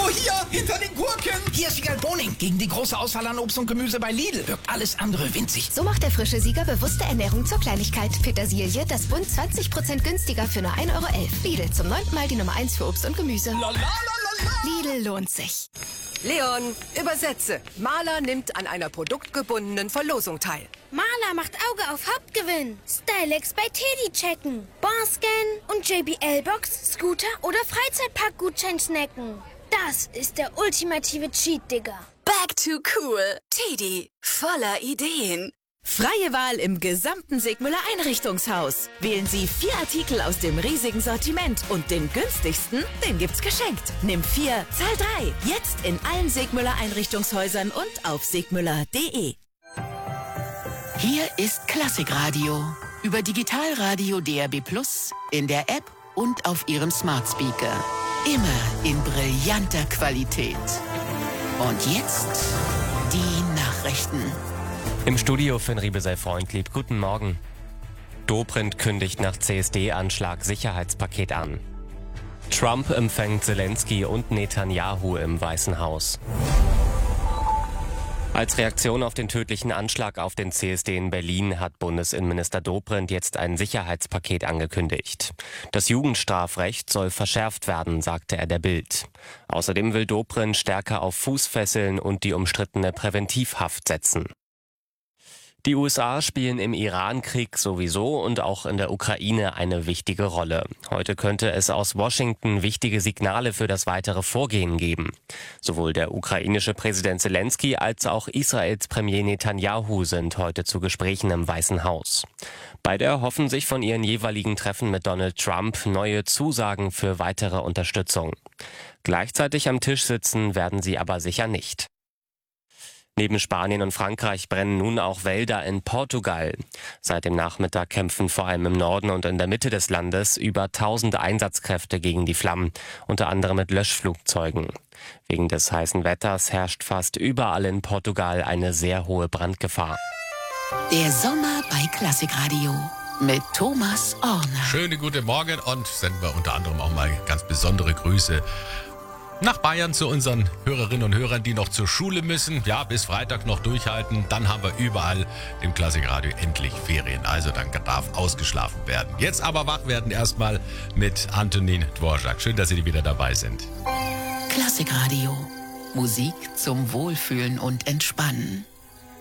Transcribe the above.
Oh, hier, hinter den Gurken. Hier ist Siegerl Boning. Gegen die große Auswahl an Obst und Gemüse bei Lidl wirkt alles andere winzig. So macht der frische Sieger bewusste Ernährung zur Kleinigkeit. Petersilie, das Bund 20% günstiger für nur 1,11 €. Lidl, zum 9. Mal die Nummer 1 für Obst und Gemüse. Lidl lohnt sich. Leon, übersetze. Maler nimmt an einer produktgebundenen Verlosung teil. Maler macht Auge auf Hauptgewinn. Stylex bei Teddy checken. Barscan und JBL-Box, Scooter oder Freizeitparkgutschein snacken. Das ist der ultimative Cheat, Digga. Back to cool. Teddy, voller Ideen. Freie Wahl im gesamten Segmüller Einrichtungshaus. Wählen Sie 4 Artikel aus dem riesigen Sortiment und den günstigsten, den gibt's geschenkt. Nimm 4, zahl 3. Jetzt in allen Segmüller Einrichtungshäusern und auf segmüller.de. Hier ist Klassikradio. Über Digitalradio DAB+, in der App und auf Ihrem Smart Speaker. Immer in brillanter Qualität. Und jetzt die Nachrichten. Im Studio Finn Riebe sei freundlieb. Guten Morgen. Dobrindt kündigt nach CSD-Anschlag Sicherheitspaket an. Trump empfängt Zelensky und Netanyahu im Weißen Haus. Als Reaktion auf den tödlichen Anschlag auf den CSD in Berlin hat Bundesinnenminister Dobrindt jetzt ein Sicherheitspaket angekündigt. Das Jugendstrafrecht soll verschärft werden, sagte er der Bild. Außerdem will Dobrindt stärker auf Fußfesseln und die umstrittene Präventivhaft setzen. Die USA spielen im Iran-Krieg sowieso und auch in der Ukraine eine wichtige Rolle. Heute könnte es aus Washington wichtige Signale für das weitere Vorgehen geben. Sowohl der ukrainische Präsident Zelensky als auch Israels Premier Netanyahu sind heute zu Gesprächen im Weißen Haus. Beide erhoffen sich von ihren jeweiligen Treffen mit Donald Trump neue Zusagen für weitere Unterstützung. Gleichzeitig am Tisch sitzen werden sie aber sicher nicht. Neben Spanien und Frankreich brennen nun auch Wälder in Portugal. Seit dem Nachmittag kämpfen vor allem im Norden und in der Mitte des Landes über 1000 Einsatzkräfte gegen die Flammen, unter anderem mit Löschflugzeugen. Wegen des heißen Wetters herrscht fast überall in Portugal eine sehr hohe Brandgefahr. Der Sommer bei Klassikradio mit Thomas Orner. Schöne gute Morgen und senden wir unter anderem auch mal ganz besondere Grüße nach Bayern zu unseren Hörerinnen und Hörern, die noch zur Schule müssen. Ja, bis Freitag noch durchhalten. Dann haben wir überall im Klassikradio endlich Ferien. Also dann darf ausgeschlafen werden. Jetzt aber wach werden erstmal mit Antonin Dvorak. Schön, dass Sie wieder dabei sind. Klassikradio. Musik zum Wohlfühlen und Entspannen.